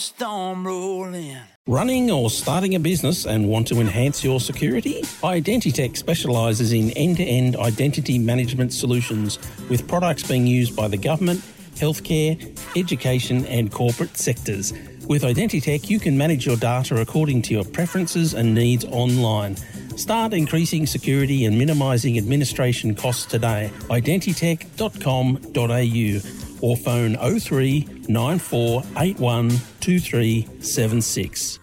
Storm rolling. Running or starting a business and want to enhance your security? Identitech specialises in end-to-end identity management solutions with products being used by the government, healthcare, education and corporate sectors. With Identitech, you can manage your data according to your preferences and needs online. Start increasing security and minimising administration costs today. Identitech.com.au or phone 03 9481 2376.